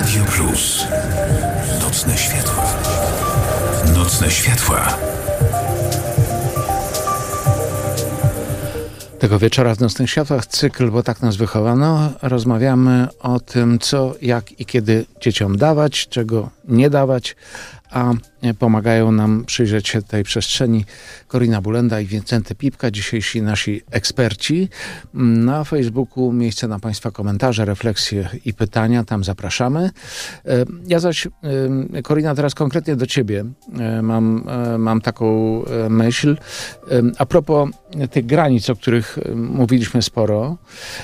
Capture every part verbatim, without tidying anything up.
Radio Plus. Nocne światła. Nocne światła. Tego wieczora w Nocnych Światłach cykl, bo tak nas wychowano. Rozmawiamy o tym, co, jak i kiedy dzieciom dawać, czego nie dawać, a pomagają nam przyjrzeć się tej przestrzeni Korina Bulenda i Wincenty Pipka, dzisiejsi nasi eksperci. Na Facebooku miejsce na Państwa komentarze, refleksje i pytania, tam zapraszamy. Ja zaś, Korina, teraz konkretnie do Ciebie mam, mam taką myśl. A propos tych granic, o których mówiliśmy sporo,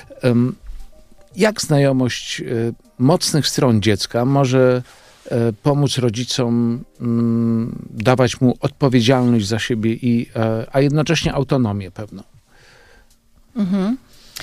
jak znajomość mocnych stron dziecka może pomóc rodzicom mm, dawać mu odpowiedzialność za siebie, i, a jednocześnie autonomię pewną. Mhm.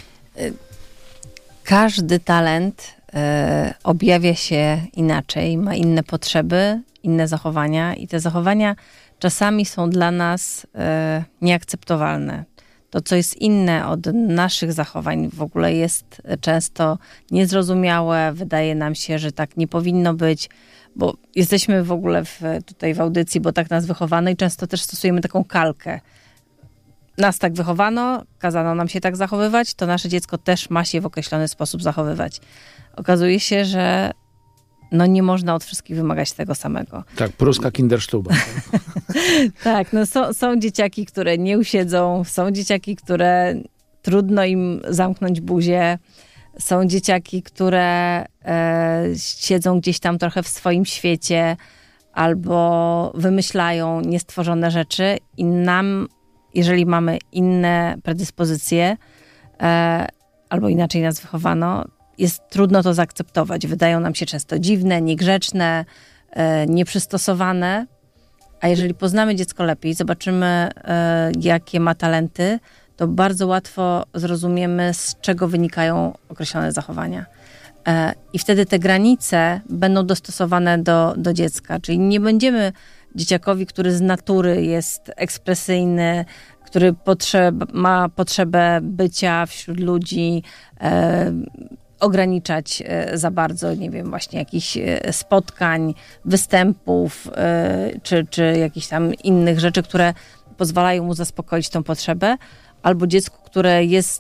Każdy talent e, objawia się inaczej, ma inne potrzeby, inne zachowania i te zachowania czasami są dla nas e, nieakceptowalne. To, co jest inne od naszych zachowań, w ogóle jest często niezrozumiałe. Wydaje nam się, że tak nie powinno być, bo jesteśmy w ogóle w, tutaj w audycji, bo tak nas wychowano i często też stosujemy taką kalkę. Nas tak wychowano, kazano nam się tak zachowywać, to nasze dziecko też ma się w określony sposób zachowywać. Okazuje się, że no nie można od wszystkich wymagać tego samego. Tak, pruska Kinderstube. Tak, no są, są dzieciaki, które nie usiedzą, są dzieciaki, które trudno im zamknąć buzię, są dzieciaki, które e, siedzą gdzieś tam trochę w swoim świecie albo wymyślają niestworzone rzeczy i nam, jeżeli mamy inne predyspozycje e, albo inaczej nas wychowano, jest trudno to zaakceptować. Wydają nam się często dziwne, niegrzeczne, e, nieprzystosowane. A jeżeli poznamy dziecko lepiej, zobaczymy, e, jakie ma talenty, to bardzo łatwo zrozumiemy, z czego wynikają określone zachowania. E, I wtedy te granice będą dostosowane do, do dziecka. Czyli nie będziemy dzieciakowi, który z natury jest ekspresyjny, który potrzeb, ma potrzebę bycia wśród ludzi, e, ograniczać za bardzo, nie wiem, właśnie jakichś spotkań, występów, czy, czy jakichś tam innych rzeczy, które pozwalają mu zaspokoić tą potrzebę, albo dziecku, które jest,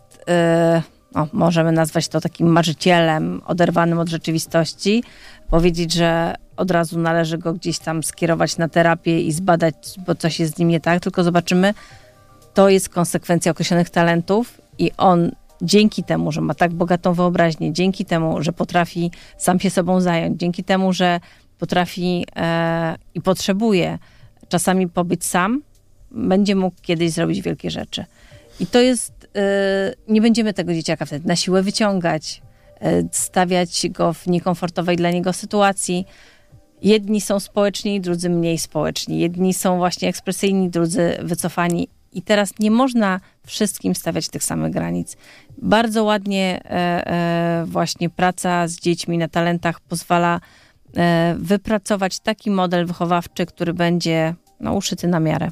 no, możemy nazwać to takim marzycielem, oderwanym od rzeczywistości, powiedzieć, że od razu należy go gdzieś tam skierować na terapię i zbadać, bo coś jest z nim nie tak, tylko zobaczymy, to jest konsekwencja określonych talentów i on dzięki temu, że ma tak bogatą wyobraźnię, dzięki temu, że potrafi sam się sobą zająć, dzięki temu, że potrafi e, i potrzebuje czasami pobyć sam, będzie mógł kiedyś zrobić wielkie rzeczy. I to jest, e, nie będziemy tego dzieciaka wtedy na siłę wyciągać, e, stawiać go w niekomfortowej dla niego sytuacji. Jedni są społeczni, drudzy mniej społeczni. Jedni są właśnie ekspresyjni, drudzy wycofani. I teraz nie można wszystkim stawiać tych samych granic. Bardzo ładnie e, e, właśnie praca z dziećmi na talentach pozwala e, wypracować taki model wychowawczy, który będzie no, uszyty na miarę.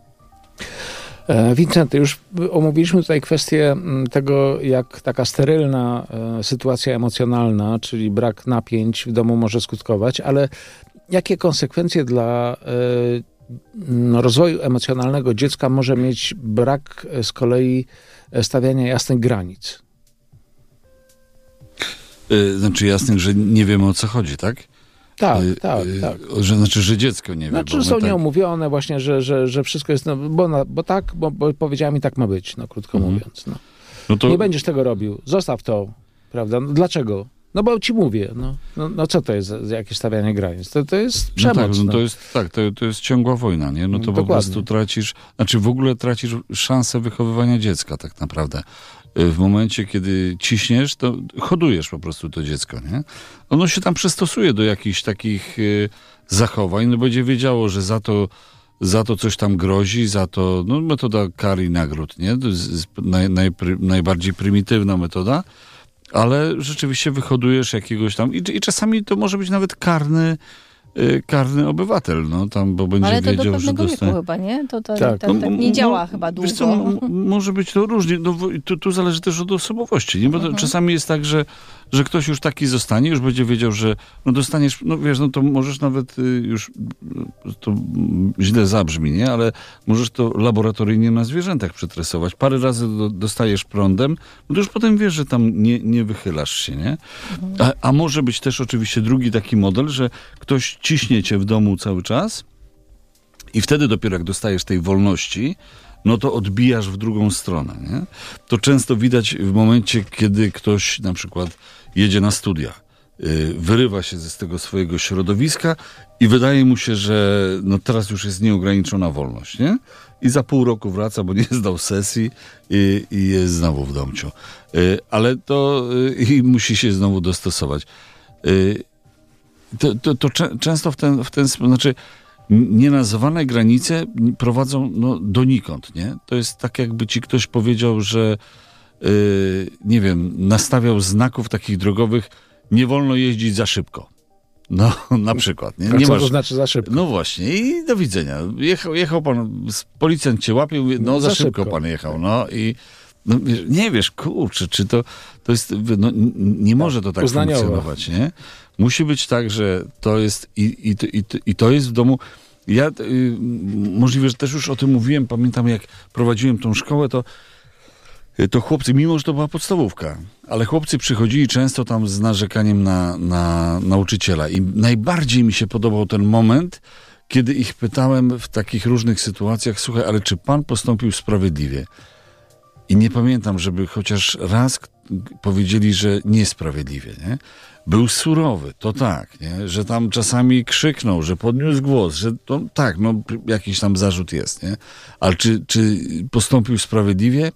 Wincenty, już omówiliśmy tutaj kwestię tego, jak taka sterylna e, sytuacja emocjonalna, czyli brak napięć w domu może skutkować, ale jakie konsekwencje dla e, rozwoju emocjonalnego dziecka może mieć brak z kolei stawiania jasnych granic? Znaczy jasnych, że nie wiemy, o co chodzi, tak? Tak, tak, tak. Że, znaczy, że dziecko nie wie. Znaczy, bo są tak... nieomówione właśnie, że, że, że wszystko jest, no, bo, na, bo tak, bo, bo powiedziała mi tak ma być, no krótko mhm. mówiąc. No. No to... Nie będziesz tego robił, zostaw to, prawda? No, dlaczego? No bo ci mówię, no, no, no co to jest za jakieś stawianie granic? To, to jest przemoc. No tak, no no. to jest, tak to, to jest ciągła wojna, nie? No to Dokładnie. Po prostu tracisz, znaczy w ogóle tracisz szansę wychowywania dziecka tak naprawdę. W momencie, kiedy ciśniesz, to hodujesz po prostu to dziecko, nie? Ono się tam przystosuje do jakichś takich y, zachowań, no będzie wiedziało, że za to, za to coś tam grozi, za to, no metoda kar i nagród, nie? To jest naj, naj, najbardziej prymitywna metoda, ale rzeczywiście wyhodujesz jakiegoś tam i, i czasami to może być nawet karny y, karny obywatel, no tam, bo będzie ale to wiedział, do pewnego że dostanie... wieku chyba, nie? To, to tak. tak, tak, tak nie no, działa no, chyba długo. Wiesz co, no, może być to różnie. No, tu, tu zależy też od osobowości, nie? Bo Mhm. czasami jest tak, że, że ktoś już taki zostanie, już będzie wiedział, że no dostaniesz, no wiesz, no to możesz nawet y, już, to źle zabrzmi, nie? Ale możesz to laboratoryjnie na zwierzętach przetresować. Parę razy do, dostajesz prądem, no to już potem wiesz, że tam nie, nie wychylasz się, nie? A, a może być też oczywiście drugi taki model, że ktoś ciśnie cię w domu cały czas i wtedy dopiero jak dostajesz tej wolności, no to odbijasz w drugą stronę, nie? To często widać w momencie, kiedy ktoś na przykład jedzie na studia, yy, wyrywa się ze z tego swojego środowiska i wydaje mu się, że no teraz już jest nieograniczona wolność, nie? I za pół roku wraca, bo nie zdał sesji i, i jest znowu w domciu. Yy, ale to yy, i musi się znowu dostosować. Yy, to to, to cze, często w ten, w ten sposób, znaczy nienazwane granice prowadzą no, donikąd, nie? To jest tak, jakby ci ktoś powiedział, że yy, nie wiem, nastawiał znaków takich drogowych, nie wolno jeździć za szybko. No, na przykład. Nie, A nie co masz... to znaczy za szybko? No właśnie i do widzenia. Jechał, jechał pan, policjant cię łapie, mówi, no, no za, za szybko, szybko pan jechał, no i no, nie wiesz, kurczę, czy to, to jest, no, nie może to tak uznaniowo funkcjonować, nie? Musi być tak, że to jest i, i, i, i to jest w domu. Ja y, możliwe, że też już o tym mówiłem, pamiętam jak prowadziłem tą szkołę, to, to chłopcy, mimo że to była podstawówka, ale chłopcy przychodzili często tam z narzekaniem na, na nauczyciela i najbardziej mi się podobał ten moment, kiedy ich pytałem w takich różnych sytuacjach, słuchaj, ale czy pan postąpił sprawiedliwie? I nie pamiętam, żeby chociaż raz powiedzieli, że niesprawiedliwie, nie? Był surowy, to tak, nie? Że tam czasami krzyknął, że podniósł głos, że to tak, no jakiś tam zarzut jest, nie? Ale czy, czy postąpił sprawiedliwie?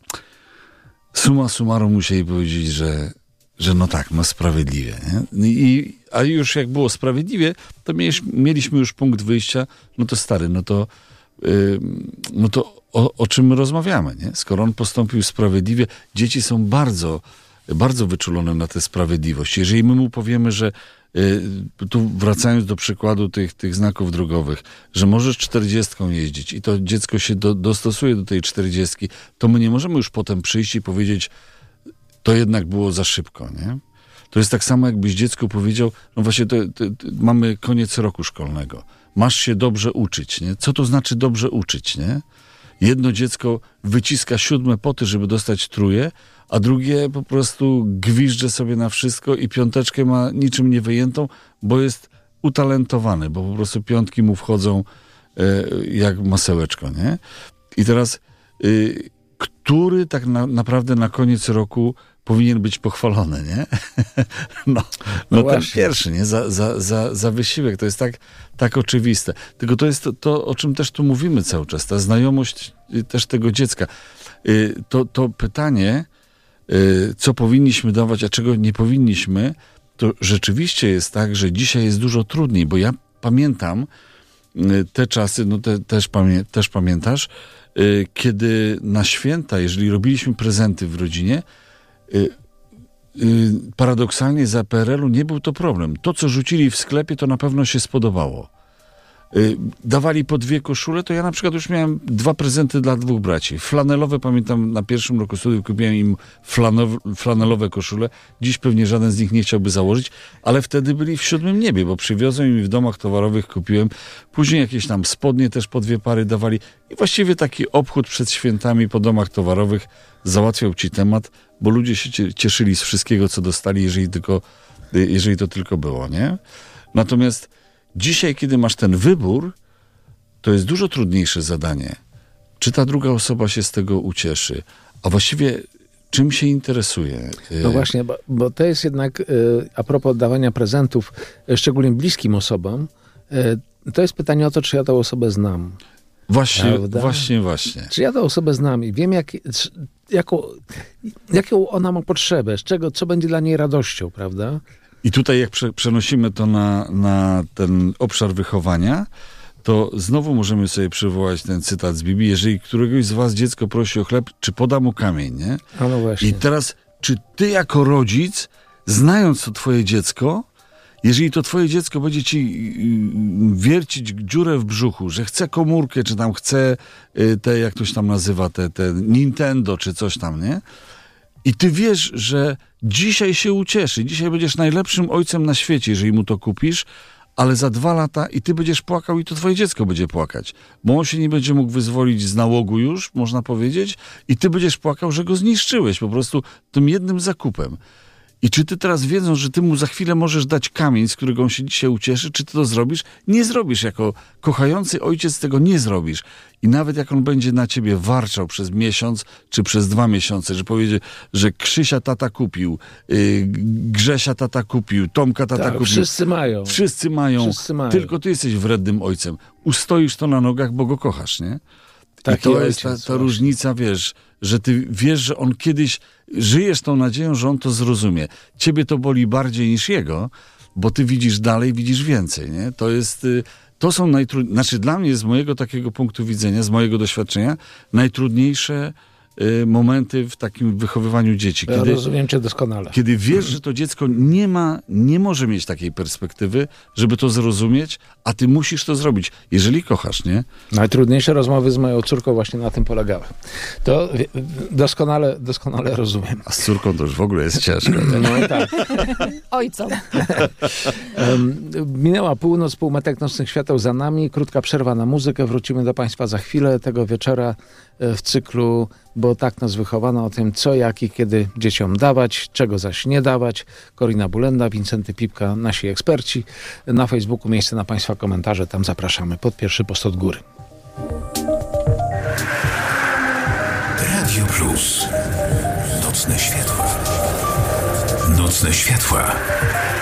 Summa summarum musieli powiedzieć, że, że no tak, no sprawiedliwie, nie? I, a już jak było sprawiedliwie, to mieliśmy, mieliśmy już punkt wyjścia, no to stary, no to yy, no to o, o czym my rozmawiamy, nie? Skoro on postąpił sprawiedliwie, dzieci są bardzo bardzo wyczulone na tę sprawiedliwość. Jeżeli my mu powiemy, że y, tu wracając do przykładu tych, tych znaków drogowych, że możesz czterdziestką jeździć i to dziecko się do, dostosuje do tej czterdziestki, to my nie możemy już potem przyjść i powiedzieć, to jednak było za szybko, nie? To jest tak samo, jakbyś dziecku powiedział, no właśnie to, to, to mamy koniec roku szkolnego. Masz się dobrze uczyć, nie? Co to znaczy dobrze uczyć, nie? Jedno dziecko wyciska siódme poty, żeby dostać trójkę, a drugie po prostu gwizdże sobie na wszystko i piąteczkę ma niczym nie wyjętą, bo jest utalentowany, bo po prostu piątki mu wchodzą e, jak masełeczko, nie? I teraz, y, który tak na, naprawdę na koniec roku powinien być pochwalony, nie? No, no, no ten pierwszy, nie? Za, za, za, za wysiłek. To jest tak, tak oczywiste. Tylko to jest to, to, o czym też tu mówimy cały czas. Ta znajomość też tego dziecka. Y, to, to pytanie, y, co powinniśmy dawać, a czego nie powinniśmy, to rzeczywiście jest tak, że dzisiaj jest dużo trudniej, bo ja pamiętam y, te czasy, no te, też, pamię, też pamiętasz, y, kiedy na święta, jeżeli robiliśmy prezenty w rodzinie, Y, y, paradoksalnie za P R L u nie był to problem. To, co rzucili w sklepie, to na pewno się spodobało. Y, dawali po dwie koszule, to ja na przykład już miałem dwa prezenty dla dwóch braci. Flanelowe, pamiętam, na pierwszym roku studiów kupiłem im flanow, flanelowe koszule. Dziś pewnie żaden z nich nie chciałby założyć, ale wtedy byli w siódmym niebie, bo przywiozłem im w domach towarowych, kupiłem. Później jakieś tam spodnie też po dwie pary dawali. I właściwie taki obchód przed świętami po domach towarowych załatwiał ci temat, bo ludzie się cieszyli z wszystkiego, co dostali, jeżeli, tylko, jeżeli to tylko było, nie? Natomiast dzisiaj, kiedy masz ten wybór, to jest dużo trudniejsze zadanie. Czy ta druga osoba się z tego ucieszy? A właściwie czym się interesuje? No właśnie, bo, bo to jest jednak, a propos dawania prezentów, szczególnie bliskim osobom, to jest pytanie o to, czy ja tę osobę znam. Właśnie, Prawda? właśnie, właśnie. Czy ja tę osobę znam i wiem, jak, jaką, jaką ona ma potrzebę, z czego, co będzie dla niej radością, prawda? I tutaj jak prze, przenosimy to na, na ten obszar wychowania, to znowu możemy sobie przywołać ten cytat z Biblii. Jeżeli któregoś z was dziecko prosi o chleb, czy poda mu kamień, nie? A no właśnie. I teraz, czy ty jako rodzic, znając to twoje dziecko, Jeżeli to twoje dziecko będzie ci wiercić dziurę w brzuchu, że chce komórkę, czy tam chce te, jak to się tam nazywa, te, te Nintendo, czy coś tam, nie? I ty wiesz, że dzisiaj się ucieszy, dzisiaj będziesz najlepszym ojcem na świecie, jeżeli mu to kupisz, ale za dwa lata i ty będziesz płakał i to twoje dziecko będzie płakać. Bo on się nie będzie mógł wyzwolić z nałogu już, można powiedzieć, i ty będziesz płakał, że go zniszczyłeś po prostu tym jednym zakupem. I czy ty teraz, wiedząc, że ty mu za chwilę możesz dać kamień, z którego on się dzisiaj ucieszy, czy ty to zrobisz? Nie zrobisz. Jako kochający ojciec tego nie zrobisz. I nawet jak on będzie na ciebie warczał przez miesiąc, czy przez dwa miesiące, że powiedzie, że Krzysia tata kupił, yy, Grzesia tata kupił, Tomka tata tak, kupił. Wszyscy mają. Wszyscy mają. Wszyscy mają. Tylko ty jesteś wrednym ojcem. Ustoisz to na nogach, bo go kochasz, nie? I to jest ta, ta różnica, wiesz, że ty wiesz, że on kiedyś, żyjesz tą nadzieją, że on to zrozumie. Ciebie to boli bardziej niż jego, bo ty widzisz dalej, widzisz więcej, nie? To jest, to są najtrudniejsze, znaczy dla mnie z mojego takiego punktu widzenia, z mojego doświadczenia, najtrudniejsze y, momenty w takim wychowywaniu dzieci. Ja kiedy, rozumiem cię doskonale. Kiedy wiesz, że to dziecko nie ma, nie może mieć takiej perspektywy, żeby to zrozumieć, a ty musisz to zrobić, jeżeli kochasz, nie? Najtrudniejsze rozmowy z moją córką właśnie na tym polegały. To doskonale, doskonale rozumiem. A z córką to już w ogóle jest ciężko. Tak? No tak. Ojcom. Um, minęła północ, półmetek nocnych świateł za nami. Krótka przerwa na muzykę. Wrócimy do Państwa za chwilę tego wieczora w cyklu Bo tak nas wychowano, o tym co, jak i kiedy dzieciom dawać, czego zaś nie dawać. Korina Bulenda, Wincenty Pipka, nasi eksperci. Na Facebooku miejsce na Państwa komentarze. Tam zapraszamy pod pierwszy post od góry. Radio Plus. Nocne światła. Nocne światła.